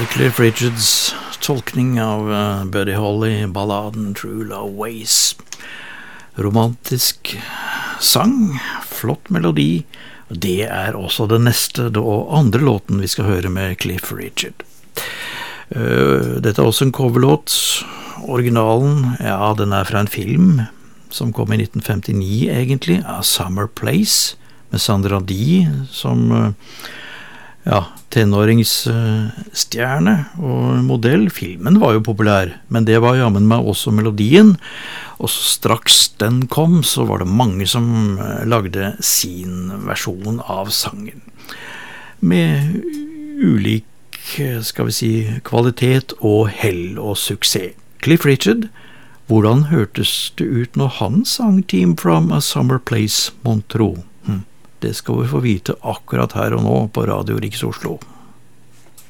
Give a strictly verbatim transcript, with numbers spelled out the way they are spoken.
Cliff Richards tolkning av uh, Buddy Holly, balladen True Love Ways. Romantisk sang, flott melodi, og det er også den neste og andre låten vi skal høre med Cliff Richard. Uh, dette er også en coverlåt. Originalen, ja, den er fra en film som kom i nitten femtini egentlig, A Summer Place, med Sandra Dee som uh, ja, tenåringsstjerne og modell. Filmen var jo populær, men det var jammen meg også melodien, og så straks den kom, så var det mange som lagde sin versjon av sangen. Med ulik, skal vi si, kvalitet og hell og suksess. Cliff Richard, hvordan hørtes det ut når han sang Team from a Summer Place, Montreux? Hm. Det skal vi få vite akkurat her og nå på Radio Riks Oslo.